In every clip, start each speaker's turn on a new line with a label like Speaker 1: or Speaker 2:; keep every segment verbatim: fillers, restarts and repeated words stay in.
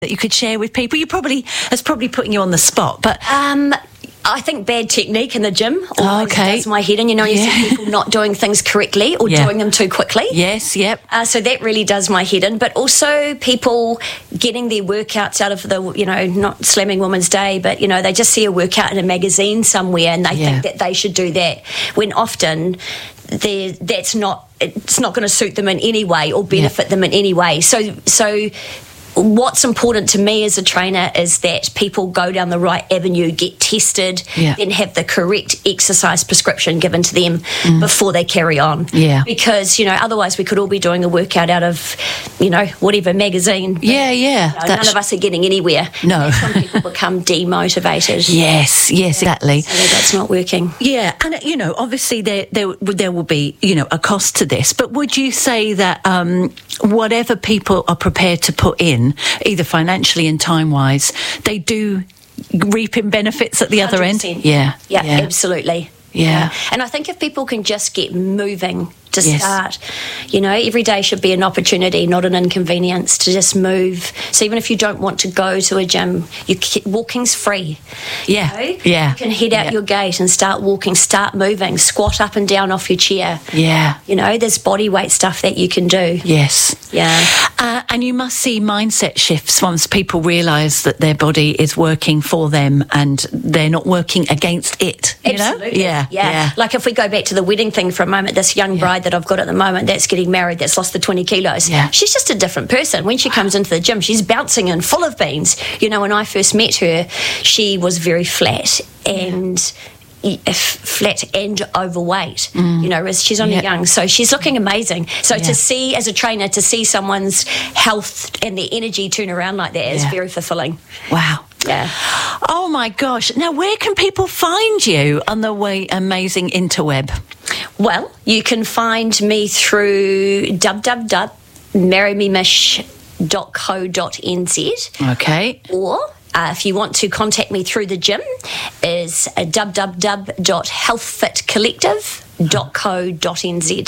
Speaker 1: that you could share with people? You probably, that's probably putting you on the spot, but...
Speaker 2: Um, I think bad technique in the gym always
Speaker 1: okay.
Speaker 2: does my head in. You know, you
Speaker 1: yeah.
Speaker 2: see people not doing things correctly or
Speaker 1: yeah.
Speaker 2: doing them too quickly.
Speaker 1: Yes, yep.
Speaker 2: Uh, so that really does my head in. But also people getting their workouts out of the, you know, not Slamming Women's Day, but, you know, they just see a workout in a magazine somewhere and they
Speaker 1: yeah.
Speaker 2: think that they should do that, when often that's not, it's not going to suit them in any way or benefit yeah. them in any way. So, so... what's important to me as a trainer is that people go down the right avenue, get tested,
Speaker 1: yeah.
Speaker 2: then have the correct exercise prescription given to them mm. before they carry on.
Speaker 1: Yeah.
Speaker 2: Because, you know, otherwise we could all be doing a workout out of, you know, whatever magazine. But,
Speaker 1: yeah, yeah.
Speaker 2: You know, none of us are getting anywhere.
Speaker 1: No.
Speaker 2: Some people become demotivated.
Speaker 1: Yes, yes, exactly.
Speaker 2: So that's not working.
Speaker 1: Yeah, and, you know, obviously there, there, there will be, you know, a cost to this, but would you say that um, whatever people are prepared to put in, either financially and time-wise, they do reap in benefits at the other end? Yeah.
Speaker 2: Yeah,
Speaker 1: yeah.
Speaker 2: absolutely.
Speaker 1: Yeah.
Speaker 2: yeah. And I think if people can just get moving to
Speaker 1: yes.
Speaker 2: start, you know, every day should be an opportunity, not an inconvenience, to just move. So even if you don't want to go to a gym, you walking's free.
Speaker 1: Yeah,
Speaker 2: you know?
Speaker 1: yeah.
Speaker 2: You can head out
Speaker 1: yeah.
Speaker 2: your gate and start walking, start moving, squat up and down off your chair.
Speaker 1: Yeah.
Speaker 2: You know, there's body weight stuff that you can do.
Speaker 1: Yes.
Speaker 2: Yeah.
Speaker 1: Uh, and you must see mindset shifts once people realise that their body is working for them and they're not working against it. You
Speaker 2: Absolutely.
Speaker 1: know? Yeah,
Speaker 2: yeah.
Speaker 1: Yeah.
Speaker 2: Like if we go back to the wedding thing for a moment, this young
Speaker 1: yeah.
Speaker 2: bride that I've got at the moment that's getting married, that's lost the twenty kilos.
Speaker 1: Yeah.
Speaker 2: She's just a different person. When she wow. comes into the gym, she's bouncing and full of beans. You know, when I first met her, she was very flat and... Yeah. flat and overweight, mm. you know, she's only
Speaker 1: yep.
Speaker 2: young, so she's looking amazing. So
Speaker 1: yeah.
Speaker 2: to see, as a trainer, to see someone's health and their energy turn around like that yeah. is very fulfilling.
Speaker 1: Wow.
Speaker 2: Yeah.
Speaker 1: Oh my gosh. Now, where can people find you on the way amazing interweb?
Speaker 2: Well, you can find me through w w w dot marry me mish dot co dot n z.
Speaker 1: Okay.
Speaker 2: Or Uh, if you want to contact me through the gym, is uh, w w w dot health fit collective dot co dot n z.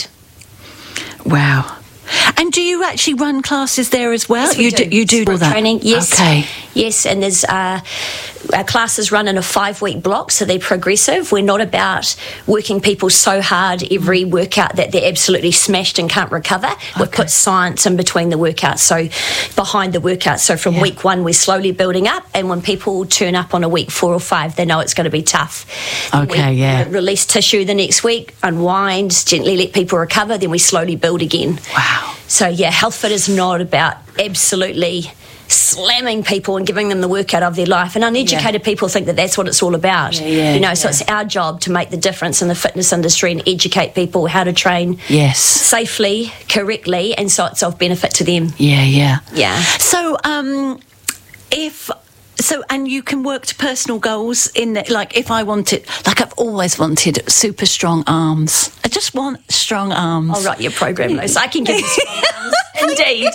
Speaker 1: Wow. And do you actually run classes there as well?
Speaker 2: Yes, we
Speaker 1: you
Speaker 2: do.
Speaker 1: do. You do all that
Speaker 2: training. Yes.
Speaker 1: Okay.
Speaker 2: Yes, and there's uh, our classes run in a five-week block, so they're progressive. We're not about working people so hard every workout that they're absolutely smashed and can't recover. Okay. We've put science in between the workouts, so behind the workouts. So from yeah. week one, we're slowly building up, and when people turn up on a week four or five, they know it's going to be tough.
Speaker 1: Okay,
Speaker 2: we,
Speaker 1: yeah.
Speaker 2: You know, release tissue the next week, unwind, gently let people recover, then we slowly build again.
Speaker 1: Wow.
Speaker 2: So, yeah, Health Fit is not about absolutely slamming people and giving them the workout of their life. And uneducated yeah. people think that that's what it's all about.
Speaker 1: Yeah, yeah,
Speaker 2: you know, so
Speaker 1: yeah.
Speaker 2: it's our job to make the difference in the fitness industry and educate people how to train
Speaker 1: yes.
Speaker 2: safely, correctly, and so it's of benefit to them.
Speaker 1: Yeah, yeah.
Speaker 2: Yeah.
Speaker 1: So, um, if... So, and you can work to personal goals in the, like, if I wanted, like I've always wanted super strong arms. I just want strong arms.
Speaker 2: I'll write your program, though, so I can give you strong arms. Indeed.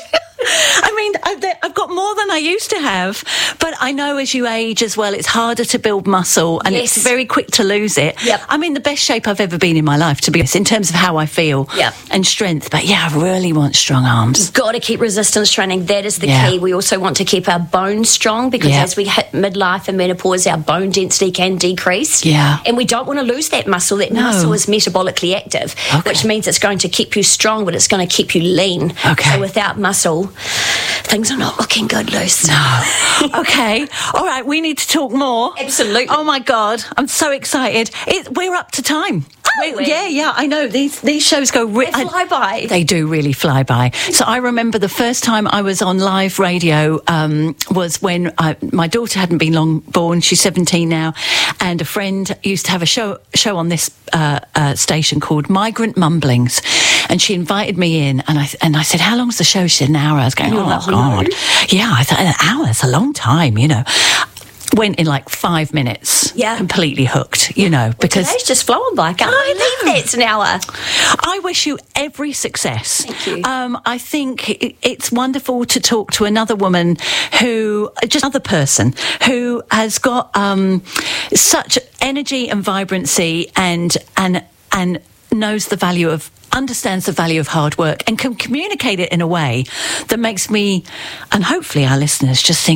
Speaker 1: I mean, I've got more than I used to have, but I know as you age as well, it's harder to build muscle and
Speaker 2: yes.
Speaker 1: it's very quick to lose it.
Speaker 2: Yep.
Speaker 1: I'm in the best shape I've ever been in my life, to be honest, in terms of how I feel
Speaker 2: yep.
Speaker 1: and strength. But yeah, I really want strong arms.
Speaker 2: You've got to keep resistance training. That is the
Speaker 1: yeah.
Speaker 2: key. We also want to keep our bones strong because
Speaker 1: yeah.
Speaker 2: as we hit midlife and menopause, our bone density can decrease.
Speaker 1: Yeah.
Speaker 2: And we don't want to lose that muscle. That
Speaker 1: no.
Speaker 2: muscle is metabolically active,
Speaker 1: okay.
Speaker 2: which means it's going to keep you strong, but it's going to keep you lean.
Speaker 1: Okay.
Speaker 2: So without muscle, things are not looking good, Luce.
Speaker 1: No. Okay. All right. We need to talk more.
Speaker 2: Absolutely.
Speaker 1: Oh, my God. I'm so excited. It, we're up to time.
Speaker 2: Oh,
Speaker 1: we, yeah, yeah, I know. These these shows go... Re-
Speaker 2: they fly by.
Speaker 1: They do really fly by. So I remember the first time I was on live radio um, was when I, my daughter hadn't been long born. She's seventeen now. And a friend used to have a show show on this uh, uh, station called Migrant Mumblings. And she invited me in, and I and I said, "How long's the show?" She said, "An hour." I was going, "Oh,
Speaker 2: oh
Speaker 1: God."
Speaker 2: No.
Speaker 1: Yeah, I thought, an hour, it's a long time, you know. Went in like five minutes.
Speaker 2: Yeah.
Speaker 1: Completely hooked, you know, because...
Speaker 2: Well, today's just flowing by. I can't believe that's an hour.
Speaker 1: I wish you every success.
Speaker 2: Thank you.
Speaker 1: Um, I think it's wonderful to talk to another woman who, just another person, who has got um, such energy and vibrancy and and and knows the value of understands the value of hard work and can communicate it in a way that makes me, and hopefully our listeners, just think,